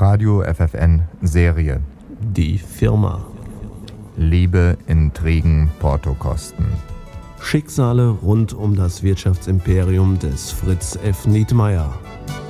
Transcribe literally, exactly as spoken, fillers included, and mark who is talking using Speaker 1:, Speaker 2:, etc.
Speaker 1: Radio F F N Serie.
Speaker 2: Die Firma.
Speaker 1: Liebe, Intrigen, Portokosten.
Speaker 2: Schicksale rund um das Wirtschaftsimperium des Fritz F. Nietmeyer.